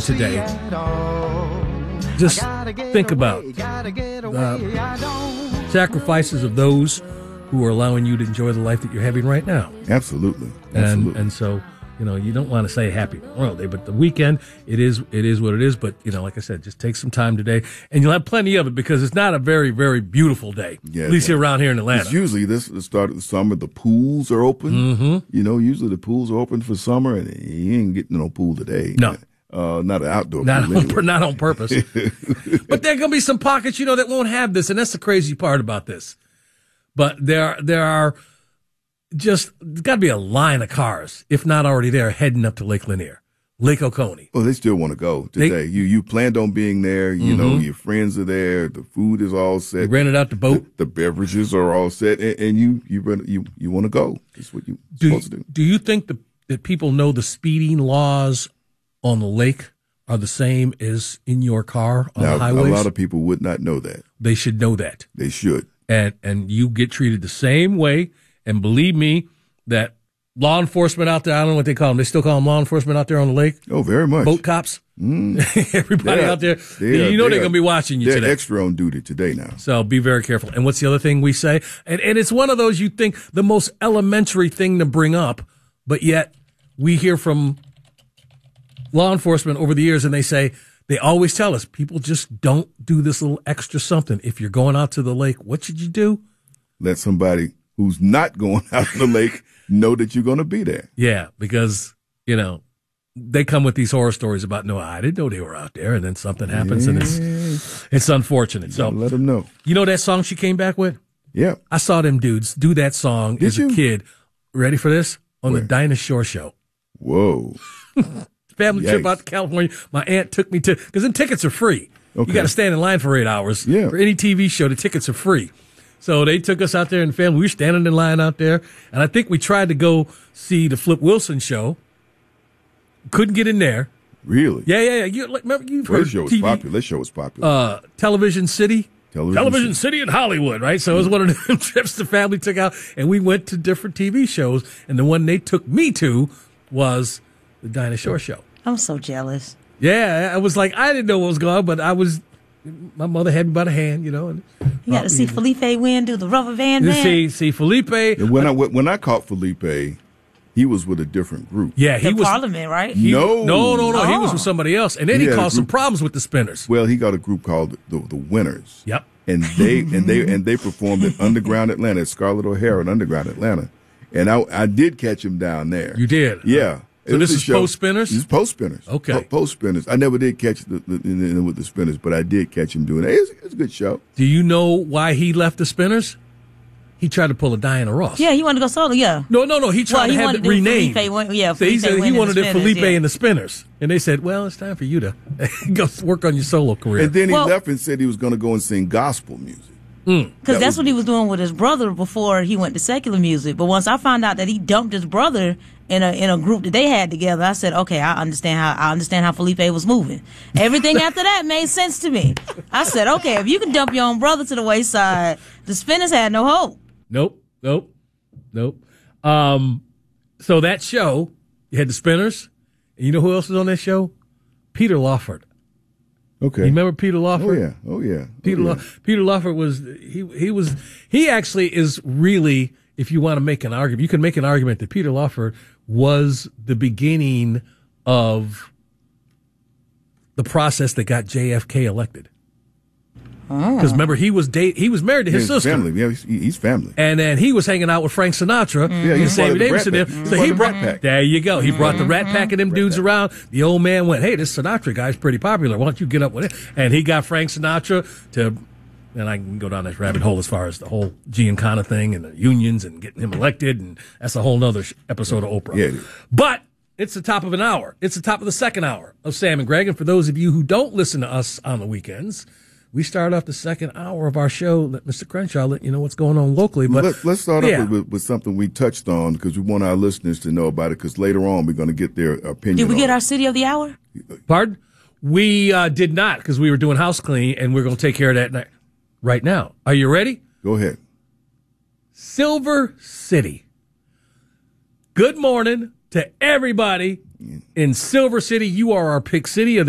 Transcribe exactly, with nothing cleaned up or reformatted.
today, just think about the sacrifices of those who are allowing you to enjoy the life that you're having right now. Absolutely. Absolutely. And, and so, you know, you don't want to say Happy Memorial Day, but the weekend, it is it is what it is. But, you know, like I said, just take some time today, and you'll have plenty of it because it's not a very, very beautiful day, yeah, at least here around here in Atlanta. It's usually this the start of the summer, the pools are open. Mm-hmm. You know, usually the pools are open for summer, and you ain't getting no pool today. No. Uh, not an outdoor not pool. On, anyway. not on purpose. But there are going to be some pockets, you know, that won't have this, and that's the crazy part about this. But there, there are just, there's got to be a line of cars, if not already there, heading up to Lake Lanier, Lake Oconee. Well, they still want to go today. They, you you planned on being there. You mm-hmm. know, your friends are there. The food is all set. You rented out the boat. The, the beverages are all set, and, and you you rent, you you want to go. That's what you're do, supposed to do. Do you think the, that people know the speeding laws on the lake are the same as in your car on now, the highways? A lot of people would not know that. They should know that. They should. And and you get treated the same way. And believe me, that law enforcement out there, I don't know what they call them. They still call them law enforcement out there on the lake? Oh, very much. Boat cops? Mm. Everybody are, out there, they are, you know they they're going to be watching you they're today. They're extra on duty today now. So be very careful. And what's the other thing we say? And, and it's one of those you think the most elementary thing to bring up, but yet we hear from law enforcement over the years, and they say, they always tell us, people just don't do this little extra something. If you're going out to the lake, what should you do? Let somebody who's not going out to the lake know that you're going to be there. Yeah, because, you know, they come with these horror stories about, no, I didn't know they were out there, and then something happens, yeah. and it's it's unfortunate. So let them know. You know that song she came back with? Yeah. I saw them dudes do that song Did as you? a kid. Ready for this? On Where? the Dinah Shore show. Whoa. Family Yikes. trip out to California. My aunt took me to, because then tickets are free. Okay. You got to stand in line for eight hours. Yeah. For any T V show, the tickets are free. So they took us out there in the family. We were standing in line out there. And I think we tried to go see the Flip Wilson show. Couldn't get in there. Really? Yeah, yeah, yeah. You, like, remember, you've Well, heard that show was T V, popular. That show was popular. Uh, Television City. Television, Television City. City in Hollywood, right? So it was one of the trips the family took out, and we went to different T V shows. And the one they took me to was the Dinah Shore show. I'm so jealous. Yeah, I was like, I didn't know what was going on, but I was, my mother had me by the hand, you know. And, you got to see Felipe Wynn do the rubber band band. See, see Felipe. And when I when I caught Felipe, he was with a different group. Yeah, he the was Parliament, right? He, no, no, no, no. Oh. He was with somebody else, and then he, He had a caused some group- problems with the Spinners. Well, he got a group called the the Winners. Yep. And they and they and they performed in Underground Atlanta, at Scarlett O'Hara in Underground Atlanta, and I I did catch him down there. You did, Yeah. So It was this a is show. post Spinners. This is post Spinners. Okay. Po- post Spinners. I never did catch the, the, the, the with the Spinners, but I did catch him doing it. It was, it was a good show. Do you know why he left the Spinners? He tried to pull a Diana Ross. Yeah, he wanted to go solo. Yeah. No, no, no. He tried Well, to he have wanted it to do renamed. Felipe Wynn- yeah, so he Felipe said Wynn he and wanted the it Spinners, Felipe yeah. and the Spinners, and they said, "Well, it's time for you to go work on your solo career." And then he Well- left and said he was going to go and sing gospel music. Mm. Because That that's was- what he was doing with his brother before he went to secular music. But once I found out that he dumped his brother in a in a group that they had together, I said, okay, I understand how I understand how Felipe was moving. Everything after that made sense to me. I said, okay, if you can dump your own brother to the wayside, the Spinners had no hope. Nope, nope, nope. Um, so that show, you had the Spinners, and you know who else was on that show? Peter Lawford. Okay. You remember Peter Lawford? Oh yeah. Oh yeah. Peter oh, yeah. Law, Peter Lawford was he he was he actually is really, if you want to make an argument, you can make an argument that Peter Lawford was the beginning of the process that got J F K elected. Because remember, he was date he was married to his Yeah, his sister, family. Yeah, he's, he's family. and then he was hanging out with Frank Sinatra Yeah, and he's part Sammy of the Davis and Rat them. Pack. So He's he part of the brought Rat Pack. there you go. He brought the Rat Pack and them dudes around. The old man went, "Hey, this Sinatra guy's pretty popular. Why don't you get up with it?" And he got Frank Sinatra to. And I can go down this rabbit hole as far as the whole Giancana thing and the unions and getting him elected, and that's a whole nother sh- episode of Oprah. Yeah, it is. But it's the top of an hour. It's the top of the second hour of Sam and Greg. And for those of you who don't listen to us on the weekends, we start off the second hour of our show. Let Mister Crenshaw let you know what's going on locally. But Let, let's start yeah. off with, with something we touched on because we want our listeners to know about it. Because later on we're going to get their opinion. Did we get on our it. city of the hour? Pardon? We uh, did not, because we were doing house cleaning, and we're going to take care of that ni- right now. Are you ready? Go ahead. Silver City. Good morning to everybody in Silver City. You are our pick city of the